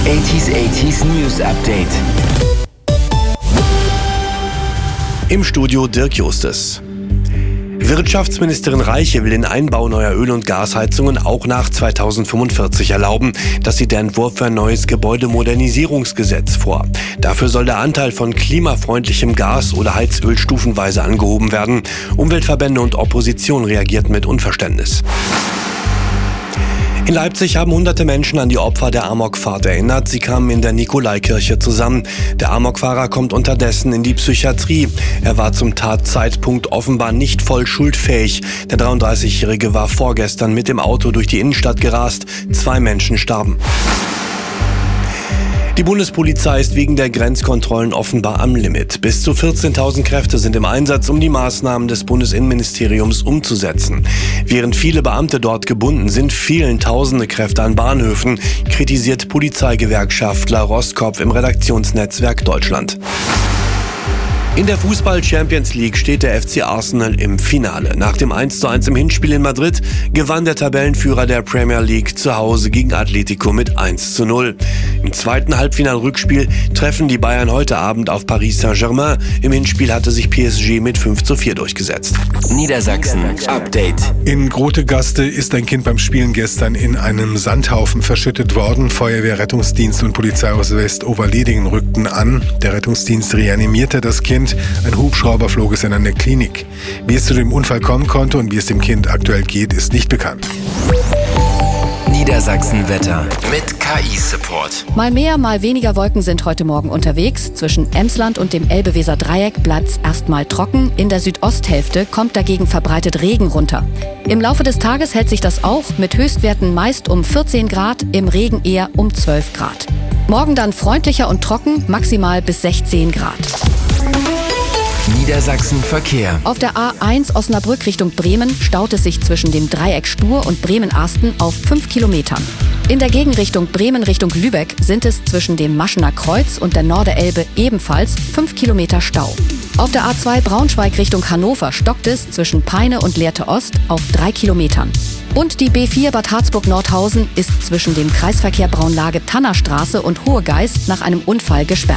80s News Update. Im Studio Dirk Justus. Wirtschaftsministerin Reiche will den Einbau neuer Öl- und Gasheizungen auch nach 2045 erlauben. Das sieht der Entwurf für ein neues Gebäudemodernisierungsgesetz vor. Dafür soll der Anteil von klimafreundlichem Gas oder Heizöl stufenweise angehoben werden. Umweltverbände und Opposition reagierten mit Unverständnis. In Leipzig haben hunderte Menschen an die Opfer der Amokfahrt erinnert. Sie kamen in der Nikolaikirche zusammen. Der Amokfahrer kommt unterdessen in die Psychiatrie. Er war zum Tatzeitpunkt offenbar nicht voll schuldfähig. Der 33-Jährige war vorgestern mit dem Auto durch die Innenstadt gerast. 2 Menschen starben. Die Bundespolizei ist wegen der Grenzkontrollen offenbar am Limit. Bis zu 14.000 Kräfte sind im Einsatz, um die Maßnahmen des Bundesinnenministeriums umzusetzen. Während viele Beamte dort gebunden sind, fehlen tausende Kräfte an Bahnhöfen, kritisiert Polizeigewerkschaftler Roskopf im Redaktionsnetzwerk Deutschland. In der Fußball-Champions League steht der FC Arsenal im Finale. Nach dem 1:1 im Hinspiel in Madrid gewann der Tabellenführer der Premier League zu Hause gegen Atletico mit 1:0. Im zweiten Halbfinal-Rückspiel treffen die Bayern heute Abend auf Paris Saint-Germain. Im Hinspiel hatte sich PSG mit 5:4 durchgesetzt. Niedersachsen Update. In Grotegaste ist ein Kind beim Spielen gestern in einem Sandhaufen verschüttet worden. Feuerwehr, Rettungsdienst und Polizei aus West-Oberledingen rückten an. Der Rettungsdienst reanimierte das Kind. Ein Hubschrauber flog es in eine Klinik. Wie es zu dem Unfall kommen konnte und wie es dem Kind aktuell geht, ist nicht bekannt. Niedersachsen-Wetter mit KI-Support. Mal mehr, mal weniger Wolken sind heute Morgen unterwegs. Zwischen Emsland und dem Elbe-Weser-Dreieck bleibt's erstmal trocken. In der Südosthälfte kommt dagegen verbreitet Regen runter. Im Laufe des Tages hält sich das auch mit Höchstwerten meist um 14 Grad, im Regen eher um 12 Grad. Morgen dann freundlicher und trocken, maximal bis 16 Grad. Niedersachsen-Verkehr. Auf der A1 Osnabrück Richtung Bremen staut es sich zwischen dem Dreieck Stur und Bremen-Asten auf 5 Kilometern. In der Gegenrichtung Bremen Richtung Lübeck sind es zwischen dem Maschener Kreuz und der Norderelbe ebenfalls 5 Kilometer Stau. Auf der A2 Braunschweig Richtung Hannover stockt es zwischen Peine und Lehrte Ost auf 3 Kilometern. Und die B4 Bad Harzburg-Nordhausen ist zwischen dem Kreisverkehr Braunlage-Tannerstraße und Hohe Geist nach einem Unfall gesperrt.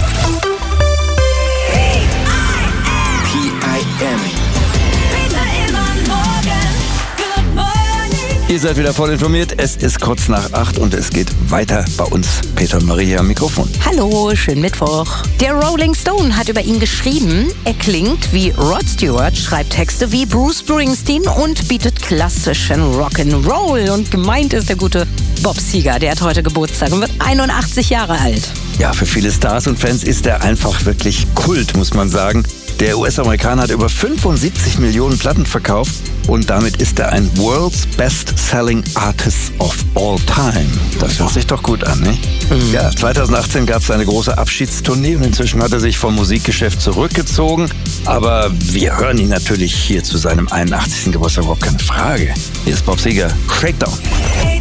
Ihr seid wieder voll informiert. Es ist kurz nach 8 und es geht weiter bei uns. Peter und Maria am Mikrofon. Hallo, schönen Mittwoch. Der Rolling Stone hat über ihn geschrieben. Er klingt wie Rod Stewart, schreibt Texte wie Bruce Springsteen und bietet klassischen Rock'n'Roll. Und gemeint ist der gute Bob Seger. Der hat heute Geburtstag und wird 81 Jahre alt. Ja, für viele Stars und Fans ist er einfach wirklich Kult, muss man sagen. Der US-Amerikaner hat über 75 Millionen Platten verkauft und damit ist er ein World's Best-Selling Artist of All Time. Das hört sich doch gut an, ne? Mhm. Ja, 2018 gab es eine große Abschiedstournee und inzwischen hat er sich vom Musikgeschäft zurückgezogen. Aber wir hören ihn natürlich hier zu seinem 81. Geburtstag, überhaupt keine Frage. Hier ist Bob Seger, Shakedown.